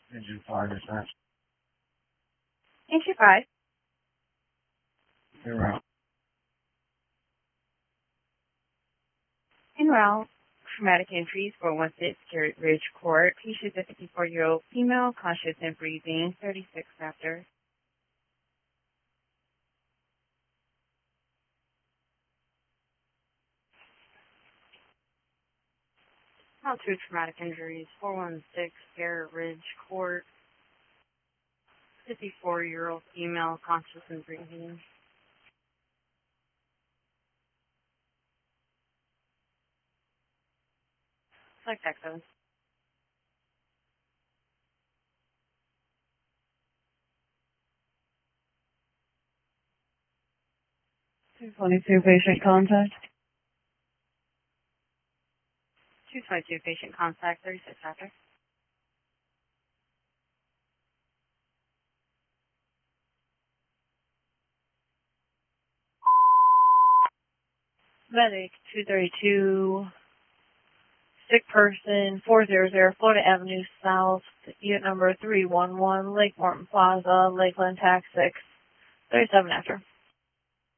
Engine 5 is that. Engine 5. En route. En route. Traumatic entries 416 Garrett Ridge Court. Patient is a 54-year-old female, conscious and breathing, 36 after. Route 2 traumatic injuries 416 Garrett Ridge Court. 54-year-old female, conscious and breathing. Select Echo. 222 patient contact. 222 patient contact, 36 after. Medic 232. Sick person 400 Florida Avenue South, unit number 311, Lake Morton Plaza, Lakeland, Tax 6, 37 after.